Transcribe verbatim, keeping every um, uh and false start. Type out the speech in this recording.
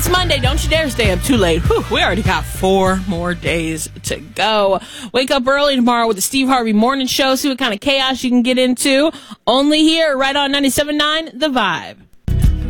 It's Monday. Don't you dare stay up too late. Whew, we already got four more days to go. Wake up early tomorrow with the Steve Harvey Morning Show. See what kind of chaos you can get into. Only here, right on ninety-seven point nine The Vibe.